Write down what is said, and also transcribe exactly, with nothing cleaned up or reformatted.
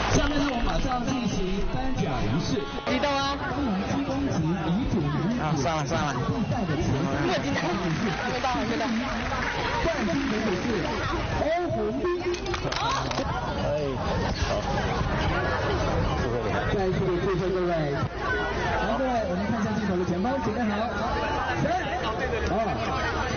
下面呢，我们马上进行颁奖仪式。 激动啊！ 七公级女主女啊，算了算了。 比赛的前三墨镜还没到，还没到。 冠军的是欧红斌。 哎，好，祝贺你们！ 再次祝贺各位。好，各位，我们看一下镜头的前方，准备好，三、二。